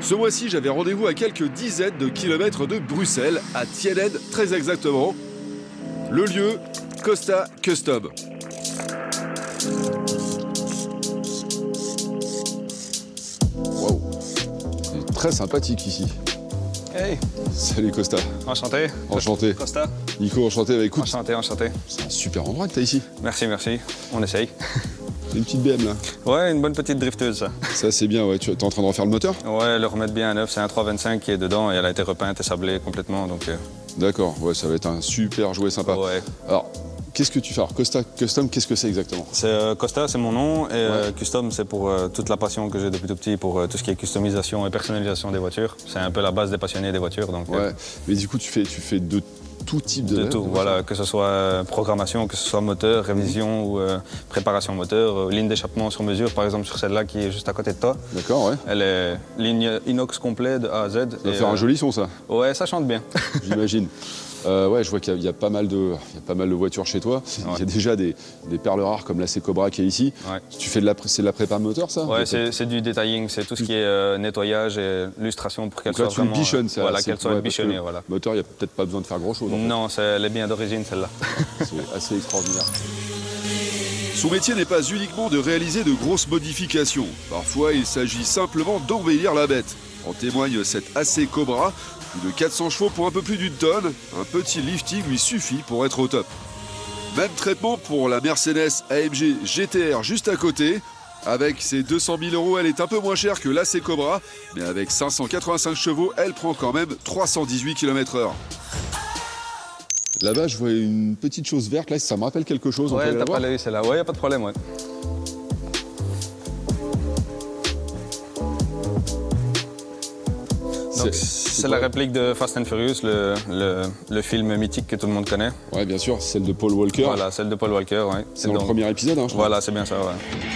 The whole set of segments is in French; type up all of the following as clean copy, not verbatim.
Ce mois-ci, j'avais rendez-vous à quelques dizaines de kilomètres de Bruxelles, à Tiened très exactement. Le lieu, Costa Custom. Waouh, c'est très sympathique ici. Hey, Salut Costa. enchanté. Enchanté. Costa. Nico, enchanté. Bah, écoute, Enchanté, enchanté. c'est un super endroit que t'as ici. Merci, merci. On essaye. T'as une petite BM là. Ouais, une bonne petite drifteuse, ça. Ça c'est bien, ouais. Tu es en train de refaire le moteur? Ouais, le remettre bien à neuf. C'est un 325 qui est dedans et elle a été repeinte et sablée complètement. Donc, D'accord, ouais, ça va être un super jouet sympa. ouais. Alors, qu'est-ce que tu fais? Alors, Costa Custom, qu'est-ce que c'est exactement? C'est Costa, c'est mon nom. Et Custom, c'est pour toute la passion que j'ai depuis tout petit pour tout ce qui est customisation et personnalisation des voitures. C'est un peu la base des passionnés des voitures. Donc, Ouais, mais du coup, tu fais de tout type de tout, voilà, que ce soit programmation, que ce soit moteur, révision ou préparation moteur, ligne d'échappement sur mesure, par exemple sur celle-là qui est juste à côté de toi. D'accord, ouais. Elle est ligne inox complet de A à Z. Ça va faire un joli son, ça, Ouais, ça chante bien. j'imagine. Ouais, je vois qu'il y a pas mal de voitures chez toi. Il y a déjà des perles rares comme la C-Cobra qui est ici. Ouais. Tu fais c'est de la prépa moteur, ça? Ouais, c'est du detailing, c'est tout ce qui est nettoyage et lustration pour qu'elle soit Donc là, tu le vraiment... bichonnes, ça. Voilà, qu'elle soit ouais, bichonnée, voilà. Moteur, il n'y a peut-être pas besoin de faire grand-chose. En fait. Non, elle est bien d'origine, celle-là. C'est assez extraordinaire. Son métier n'est pas uniquement de réaliser de grosses modifications. Parfois, il s'agit simplement d'embellir la bête. En témoigne cette AC Cobra, plus de 400 chevaux pour un peu plus d'une tonne. Un petit lifting lui suffit pour être au top. Même traitement pour la Mercedes AMG GTR juste à côté. Avec ses 200 000 €, elle est un peu moins chère que l'AC Cobra, mais avec 585 chevaux, elle prend quand même 318 km/h. Là-bas, je vois une petite chose verte. Là, ça me rappelle quelque chose. Ouais, on peut t'as la pas voir l'œil, celle-là. Ouais, y a pas de problème, ouais. Donc, c'est la réplique de Fast and Furious, le film mythique que tout le monde connaît. Ouais, bien sûr, celle de Paul Walker. Voilà, celle de Paul Walker, ouais. C'est dans le premier épisode, hein, je crois. Voilà, c'est bien ça, ouais.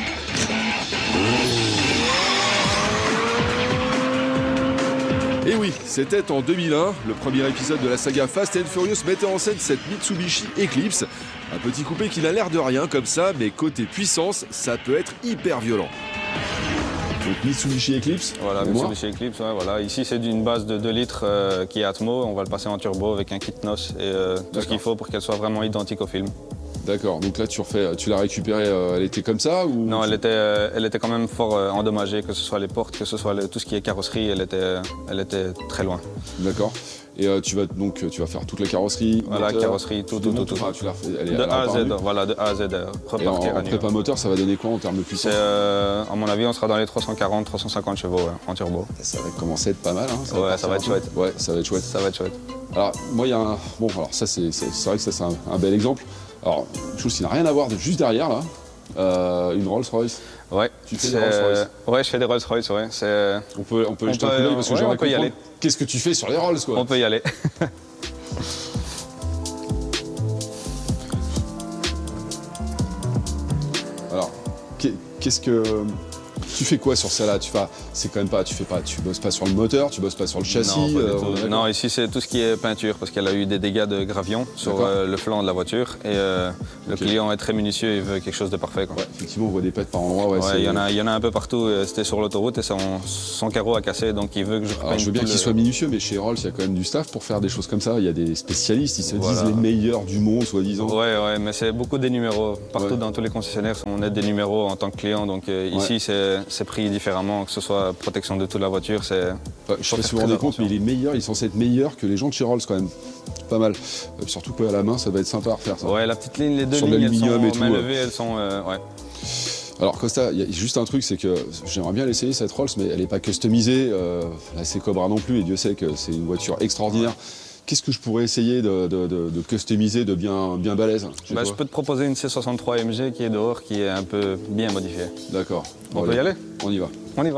Et oui, c'était en 2001, le premier épisode de la saga Fast and Furious mettait en scène cette Mitsubishi Eclipse. Un petit coupé qui n'a l'air de rien comme ça, mais côté puissance, ça peut être hyper violent. Donc Mitsubishi Eclipse. Voilà, pour moi. Mitsubishi Eclipse, ouais, voilà. Ici, c'est d'une base de 2 litres qui est Atmo. On va le passer en turbo avec un kit NOS et tout ce qu'il faut pour qu'elle soit vraiment identique au film. D'accord, donc là tu l'as récupérée, elle était comme ça ou... Non, elle était quand même fort endommagée, que ce soit les portes, que ce soit tout ce qui est carrosserie, elle était très loin. D'accord. Et tu vas faire toute la carrosserie. Voilà, moteur, carrosserie, tout. Enfin, tu l'as refait, elle est De à la A à Z, parue. voilà, de A à Z, Et repartir en à nu. prépa moteur, ça va donner quoi en termes de puissance? À mon avis, on sera dans les 340, 350 chevaux ouais, en turbo. Ça va commencer à être pas mal. Hein, Ouais, ça va être chouette. Ouais, ça va être chouette. Ça va être chouette. Alors, moi, il y a un... Bon, alors ça, c'est vrai que ça, c'est un bel exemple. Alors, une chose qui n'a rien à voir, juste derrière, là, une Rolls-Royce. Ouais. Tu fais des Rolls-Royce? Ouais, je fais des Rolls-Royce, ouais. On peut jeter un coup d'œil parce que ouais, j'aimerais on peut y comprendre aller. qu'est-ce que tu fais sur les Rolls, quoi. On peut y aller. Alors, qu'est-ce que... Tu fais quoi sur celle-là? C'est quand même pas, tu bosses pas sur le moteur, tu bosses pas sur le châssis. Non, pas du tout. Non, ici c'est tout ce qui est peinture parce qu'elle a eu des dégâts de gravion sur le flanc de la voiture et le client est très minutieux, il veut quelque chose de parfait. Quoi. Ouais, effectivement, on voit des pètes par endroits. Ouais, il y en a un peu partout. C'était sur l'autoroute et son carreau a cassé, donc il veut que je repeigne. Alors, je veux bien qu'il soit minutieux, mais chez Rolls, il y a quand même du staff pour faire des choses comme ça. Il y a des spécialistes, ils se disent les meilleurs du monde, soi-disant. Ouais, mais c'est beaucoup des numéros. Partout dans tous les concessionnaires, on a des numéros en tant que client, donc ici c'est pris différemment, que ce soit protection de toute la voiture, c'est... Je sais pas si vous vous rendez compte, mais il est censé être meilleur que les gens de chez Rolls quand même. Pas mal. Surtout qu'à la main, ça va être sympa à refaire ça. Ouais, la petite ligne, les deux sur lignes, elles l'aluminium et sont tout, main levée, elles sont... ouais. Alors Costa, il y a juste un truc, c'est que j'aimerais bien l'essayer cette Rolls, mais elle n'est pas customisée. La C-Cobra non plus, et Dieu sait que c'est une voiture extraordinaire. Qu'est-ce que je pourrais essayer de customiser, de bien balèze? Je peux te proposer une C63 MG qui est dehors, qui est un peu bien modifiée. D'accord. On peut y aller? On y va. On y va.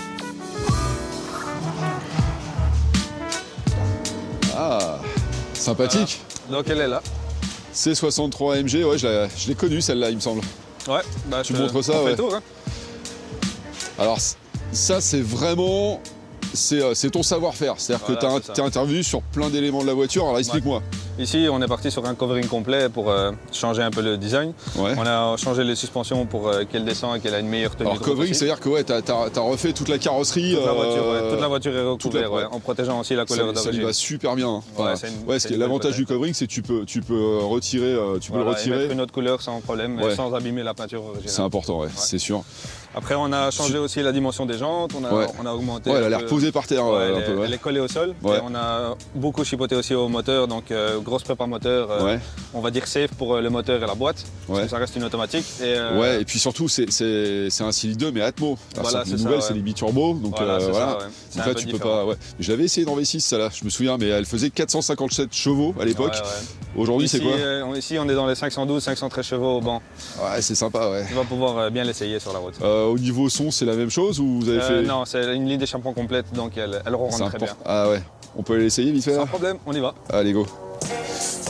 Ah, sympathique. Donc elle est là. C63 MG, ouais, je l'ai connue celle-là, il me semble. Ouais, bah Tu montres ça, on fait ouais. le tour, hein. Alors ça, c'est vraiment... C'est ton savoir-faire. C'est-à-dire que tu as interviewé sur plein d'éléments de la voiture. Alors explique-moi. Ici, on est parti sur un covering complet pour changer un peu le design. Ouais. On a changé les suspensions pour qu'elle descend et qu'elle a une meilleure tenue. Alors covering, c'est-à-dire que ouais, t'as refait toute la carrosserie. Toute la voiture est recouverte, en protégeant aussi la couleur d'origine. Ça lui va super bien. Hein. Ouais, l'avantage du covering, c'est que tu peux retirer, peux le retirer. Et mettre une autre couleur sans problème, sans abîmer la peinture originale. C'est important, c'est sûr. Après, on a changé aussi la dimension des jantes, on a augmenté. Ouais, elle a l'air posée par terre un peu. Elle est collée au sol. Et on a beaucoup chipoté aussi au moteur, donc grosse prépa moteur, on va dire safe pour le moteur et la boîte, parce que ça reste une automatique. Et puis surtout, c'est un Cilic 2 mais Atmo. Les nouvelles, c'est les biturbo, donc voilà. Donc là, tu peux pas. Je l'avais essayé dans V6, ça là, je me souviens, mais elle faisait 457 chevaux à l'époque. Aujourd'hui, c'est quoi? Ici, on est dans les 512, 513 chevaux au banc. Ouais, c'est sympa, Tu vas pouvoir bien l'essayer sur la route. Au niveau son, c'est la même chose ou vous avez fait... Non, c'est une ligne d'échappement complète, donc elle ronronne très bien. Ah ouais, on peut l'essayer vite fait? Sans problème, on y va. Allez, go.